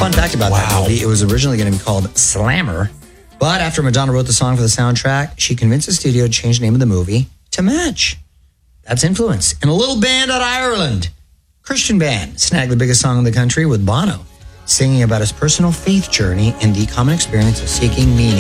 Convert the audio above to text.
fun fact about that movie, it was originally going to be called Slammer, but after Madonna wrote the song for the soundtrack, she convinced the studio to change the name of the movie to match. That's influence. And a little band out of Ireland, Christian band, snagged the biggest song in the country with Bono, singing about his personal faith journey and the common experience of seeking meaning